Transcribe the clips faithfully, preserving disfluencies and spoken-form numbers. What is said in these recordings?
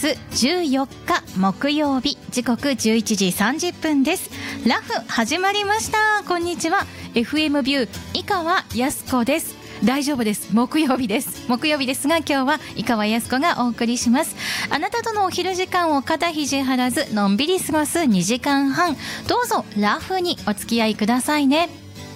つじゅうよっか木曜日、時刻じゅういちじさんじゅっぷんです。ラフ始まりました。こんにちは。 エフエム ビュー井川靖子です。大丈夫です。木曜日です木曜日ですが、今日は井川靖子がお送りします。あなたとのお昼時間を肩肘張らずのんびり過ごすにじかんはん、どうぞラフにお付き合いくださいね。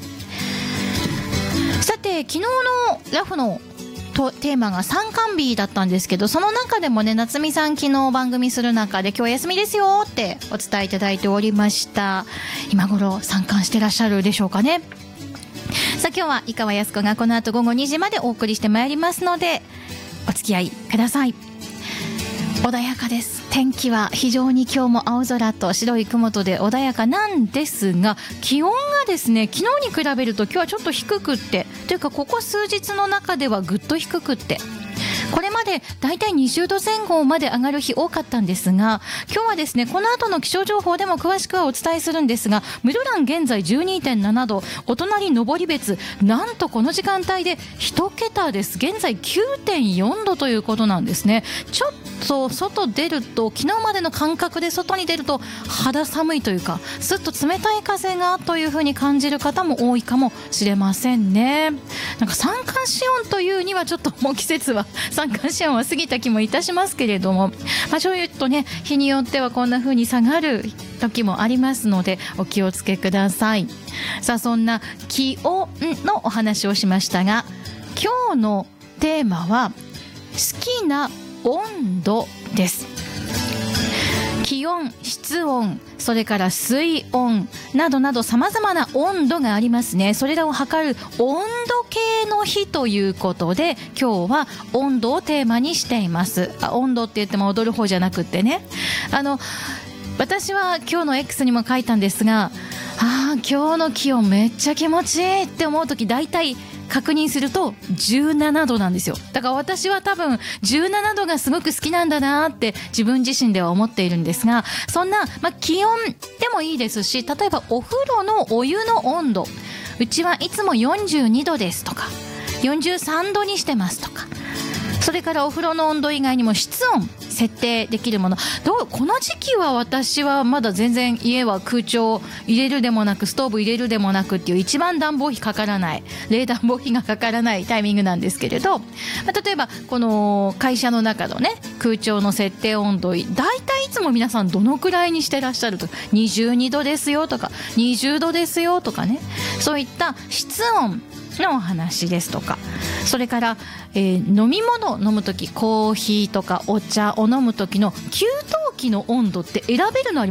さて、昨日のラフのとテーマが参観日だったんですけど、その中でもね、夏美さん昨日番組する中で今日休みですよってお伝えいただいておりました。今頃参観してらっしゃるでしょうかね。さあ、今日は井川靖子がこの後午後にじまでお送りしてまいりますので、お付き合いください。穏やかです。天気は非常に今日も青空と白い雲とで穏やかなんですが、気温がですね、昨日に比べると今日はちょっと低くって、というかここ数日の中ではぐっと低くって、これまでだいたいにじゅうどぜん後まで上がる日多かったんですが、今日はですね、この後の気象情報でも詳しくはお伝えするんですが、室蘭現在 じゅうにてんななど、お隣登別なんとこの時間帯で一桁です。現在 きゅうてんよんどということなんですね。ちょっと外出ると、昨日までの感覚で外に出ると肌寒いというか、すっと冷たい風がという風に感じる方も多いかもしれませんね。なんか三寒四温というにはちょっともう季節は三寒四温は過ぎた気もいたしますけれども、まあ、そういうとね、日によってはこんな風に下がる時もありますので、お気をつけください。さあ、そんな気温のお話をしましたが、今日のテーマは好きな温度です。気温、室温、それから水温などなど様々な温度がありますね。それらを測る温度計の日ということで、今日は温度をテーマにしています。あ、温度って言っても踊る方じゃなくってね、あの私は今日の X にも書いたんですが、あー、今日の気温めっちゃ気持ちいいって思うとき、大体確認するとじゅうななどなんですよ。だから私は多分じゅうななどがすごく好きなんだなって自分自身では思っているんですが、そんな、まあ、気温でもいいですし、例えばお風呂のお湯の温度、うちはいつもよんじゅうにどですとか、よんじゅうさんどにしてますとか、それからお風呂の温度以外にも室温設定できるもの、どうこの時期は私はまだ全然家は空調入れるでもなくストーブ入れるでもなくっていう、一番暖房費かからない、冷暖房費がかからないタイミングなんですけれど、まあ、例えばこの会社の中のね、空調の設定温度、だいたいいつも皆さんどのくらいにしてらっしゃると、にじゅうにどですよとかにじゅうどですよとかね、そういった室温のお話ですとか、それから、えー、飲み物を飲むとき、コーヒーとかお茶を飲むときの給湯器の温度って選べるのは